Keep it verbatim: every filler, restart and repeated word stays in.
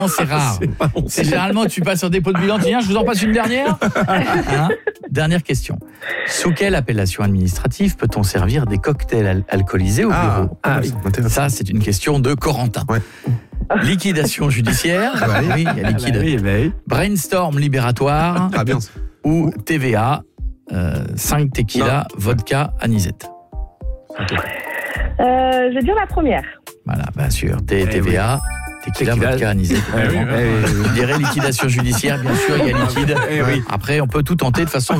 C'est rare. C'est pas bon C'est généralement tu passes sur dépôt de bilan, tu dis je vous en passe une dernière. Hein? Dernière question. Sous quelle appellation administrative peut-on servir des cocktails al- alcoolisés au Ah, bureau? ah oui, intéressant. Ça, c'est une question de Corentin. Ouais. Liquidation judiciaire, bah oui. oui, il y a liquide. Ah, bah oui, bah oui. Brainstorm libératoire Ah bien. ça. ou T V A, euh, cinq tequila, Non. vodka, anisette. Euh, je vais dire la première. Voilà, bien sûr. T- Eh TVA, tequila, Tequila. vodka, anisette. Eh oui, eh oui, eh oui. Je dirais liquidation judiciaire, bien sûr, il y a liquide. Eh oui. Après, on peut tout tenter de façon